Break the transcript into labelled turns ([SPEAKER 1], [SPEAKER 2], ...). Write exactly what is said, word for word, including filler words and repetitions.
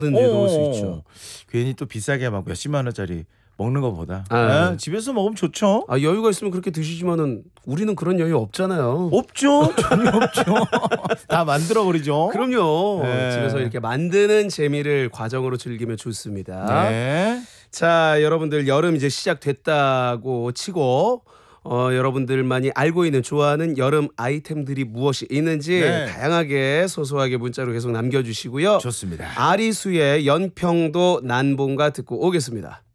[SPEAKER 1] 일도 올 수 있죠.
[SPEAKER 2] 어, 괜히 또 비싸게 막 몇십만 원짜리 먹는 것보다
[SPEAKER 1] 아.
[SPEAKER 2] 에, 집에서 먹으면 좋죠.
[SPEAKER 1] 아, 여유가 있으면 그렇게 드시지만은 우리는 그런 여유 없잖아요.
[SPEAKER 2] 없죠. 전혀 없죠. 다 만들어 버리죠.
[SPEAKER 1] 그럼요.
[SPEAKER 2] 네.
[SPEAKER 1] 집에서 이렇게 만드는 재미를 과정으로 즐기면 좋습니다.
[SPEAKER 2] 네.
[SPEAKER 1] 자, 여러분들 여름 이제 시작됐다고 치고 어, 여러분들만이 알고 있는 좋아하는 여름 아이템들이 무엇이 있는지
[SPEAKER 2] 네.
[SPEAKER 1] 다양하게 소소하게 문자로 계속 남겨주시고요.
[SPEAKER 2] 좋습니다.
[SPEAKER 1] 아리수의 연평도 난봉가 듣고 오겠습니다.